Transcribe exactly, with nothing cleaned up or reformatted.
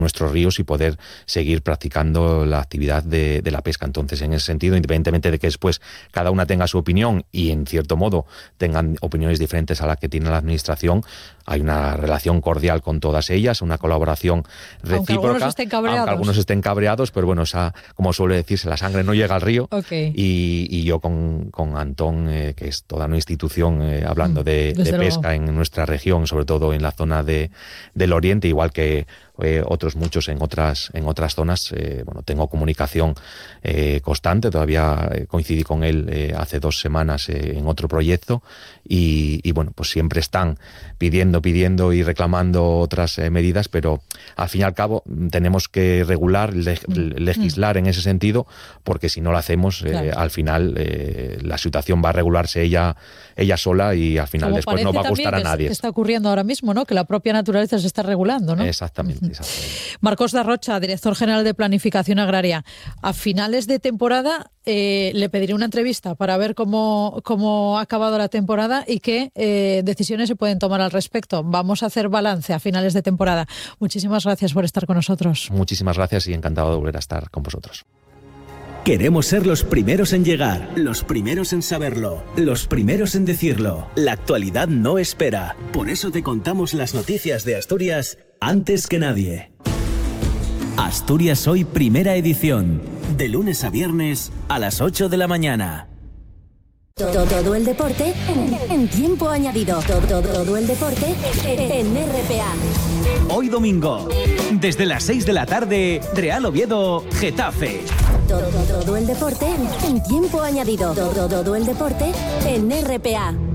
nuestros ríos y poder seguir practicando la actividad de, de la pesca. Entonces, en ese sentido, independientemente de que después cada una tenga su opinión y, en cierto modo, tengan opiniones diferentes a la que tiene la Administración, hay una relación cordial con todas ellas, una colaboración recíproca. Aunque algunos estén cabreados. Aunque algunos estén cabreados, pero bueno, esa, como suele decirse, la sangre no llega al río. Okay. Y, y yo con, con Antón, eh, que es toda una institución eh, hablando de, de pesca en nuestra región, sobre todo en la zona de, del Oriente, igual que Eh, otros muchos en otras en otras zonas, eh, bueno, tengo comunicación eh, constante. Todavía eh, coincidí con él eh, hace dos semanas eh, en otro proyecto y, y bueno, pues siempre están pidiendo, pidiendo y reclamando otras eh, medidas, pero al fin y al cabo tenemos que regular, le, legislar en ese sentido, porque si no lo hacemos, eh, claro. al final eh, la situación va a regularse ella, ella sola y al final Como después no va a gustar a nadie. Que está ocurriendo ahora mismo, ¿no? Que la propia naturaleza se está regulando, ¿no? Exactamente. Marcos da Rocha, director general de Planificación Agraria. A finales de temporada eh, le pediré una entrevista para ver cómo, cómo ha acabado la temporada y qué eh, decisiones se pueden tomar al respecto. Vamos a hacer balance a finales de temporada. Muchísimas gracias por estar con nosotros. Muchísimas gracias y encantado de volver a estar con vosotros. Queremos ser los primeros en llegar, los primeros en saberlo, los primeros en decirlo. La actualidad no espera. Por eso te contamos las noticias de Asturias antes que nadie. Asturias Hoy, primera edición. De lunes a viernes a las ocho de la mañana. Todo, todo el deporte en, en tiempo añadido. Todo, todo, todo el deporte en R P A. Hoy domingo, desde las seis de la tarde, Real Oviedo, Getafe. Todo, todo el deporte en tiempo añadido. Todo, todo el deporte en R P A.